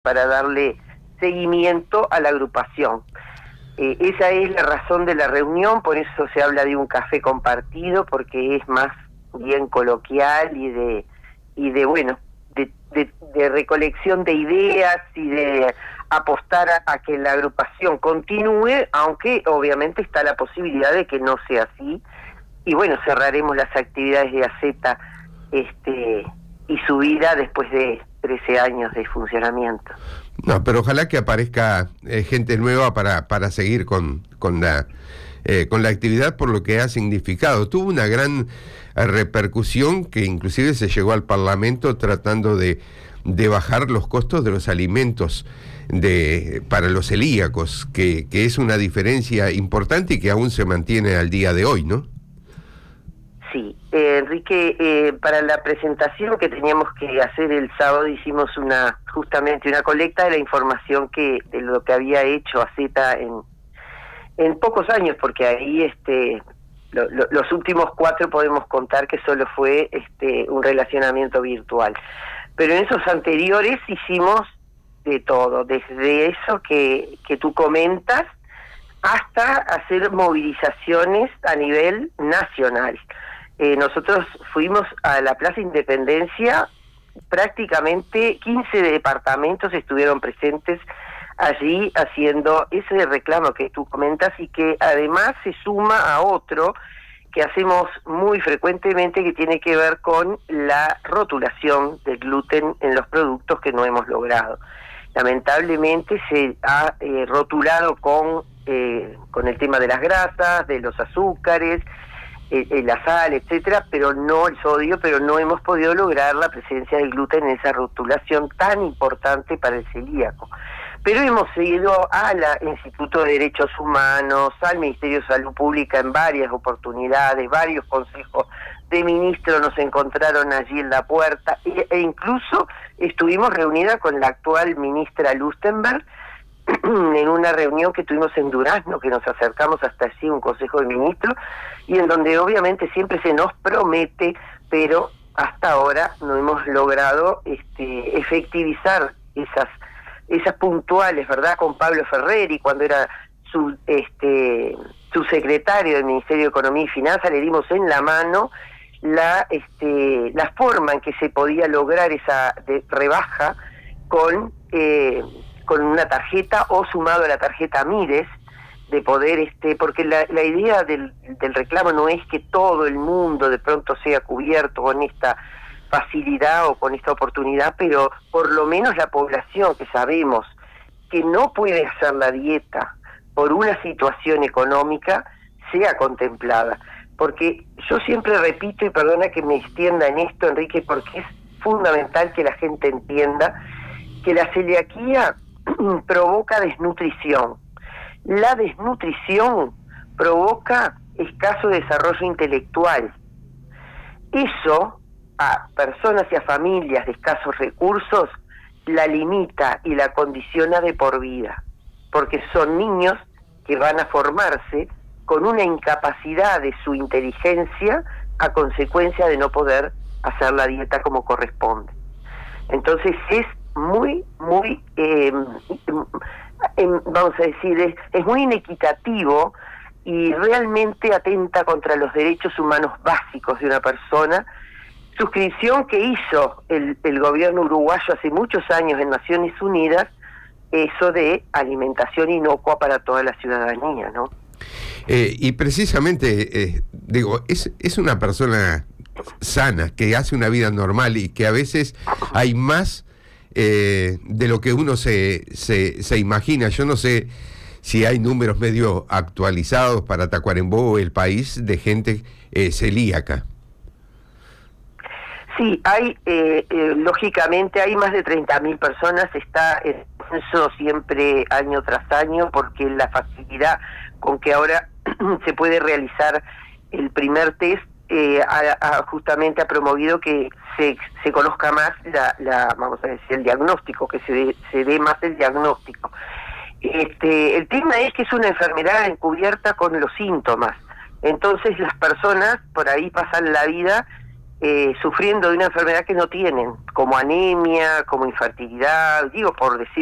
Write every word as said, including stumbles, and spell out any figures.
para darle seguimiento a la agrupación. Eh, esa es la razón de la reunión, por eso se habla de un café compartido, porque es más bien coloquial y de, y de bueno, de, de, de recolección de ideas y de apostar a, a que la agrupación continúe, aunque obviamente está la posibilidad de que no sea así. Y bueno, cerraremos las actividades de A Z este, y su vida después de trece años de funcionamiento. No, pero ojalá que aparezca eh, gente nueva para, para seguir con, con, la, eh, con la actividad, por lo que ha significado. Tuvo una gran eh, repercusión que inclusive se llegó al Parlamento tratando de, de bajar los costos de los alimentos de para los celíacos, que, que es una diferencia importante y que aún se mantiene al día de hoy, ¿no? Sí, eh, Enrique, eh, para la presentación que teníamos que hacer el sábado hicimos una justamente una colecta de la información que de lo que había hecho A Z en en pocos años, porque ahí este lo, lo, los últimos cuatro podemos contar que solo fue este un relacionamiento virtual, pero en esos anteriores hicimos de todo, desde eso que que tú comentas hasta hacer movilizaciones a nivel nacional. Eh, nosotros fuimos a la Plaza Independencia, prácticamente quince departamentos estuvieron presentes allí haciendo ese reclamo que tú comentas y que además se suma a otro que hacemos muy frecuentemente, que tiene que ver con la rotulación del gluten en los productos que no hemos logrado. Lamentablemente se ha eh, rotulado con, eh, con el tema de las grasas, de los azúcares, Eh, la sal, etcétera, pero no el sodio, pero no hemos podido lograr la presencia del gluten en esa rotulación tan importante para el celíaco. Pero hemos ido al Instituto de Derechos Humanos, al Ministerio de Salud Pública en varias oportunidades, varios consejos de ministros nos encontraron allí en la puerta, e, e incluso estuvimos reunidas con la actual ministra Lustenberg en una reunión que tuvimos en Durazno, que nos acercamos hasta allí, un consejo de ministros, y en donde obviamente siempre se nos promete, pero hasta ahora no hemos logrado este, efectivizar esas esas puntuales, ¿verdad? Con Pablo Ferreri, cuando era su este su secretario del Ministerio de Economía y Finanzas, le dimos en la mano la este la forma en que se podía lograr esa de, rebaja con eh, con una tarjeta o sumado a la tarjeta Mires, de poder, este porque la, la idea del, del reclamo no es que todo el mundo de pronto sea cubierto con esta facilidad o con esta oportunidad, pero por lo menos la población que sabemos que no puede hacer la dieta por una situación económica sea contemplada. Porque yo siempre repito, y perdona que me extienda en esto, Enrique, porque es fundamental que la gente entienda que la celiaquía provoca desnutrición. La desnutrición provoca escaso desarrollo intelectual. Eso a personas y a familias de escasos recursos la limita y la condiciona de por vida, porque son niños que van a formarse con una incapacidad de su inteligencia a consecuencia de no poder hacer la dieta como corresponde. Entonces es muy, muy, eh, eh, vamos a decir, es, es muy inequitativo y realmente atenta contra los derechos humanos básicos de una persona. Suscripción que hizo el, el gobierno uruguayo hace muchos años en Naciones Unidas, eso de alimentación inocua para toda la ciudadanía, ¿no? Eh, y precisamente, eh, digo, es, es una persona sana, que hace una vida normal y que a veces hay más eh, de lo que uno se, se, se imagina. Yo no sé si hay números medio actualizados para Tacuarembó, el país, de gente eh, celíaca. Sí, hay, eh, eh, lógicamente hay más de treinta mil personas, está en eso siempre año tras año, porque la facilidad con que ahora se puede realizar el primer test eh, a, a, justamente ha promovido que se, se conozca más la, la, vamos a decir, el diagnóstico, que se dé, se dé más el diagnóstico. Este, el tema es que es una enfermedad encubierta con los síntomas, entonces las personas por ahí pasan la vida eh, sufriendo de una enfermedad que no tienen, como anemia, como infertilidad, digo por decir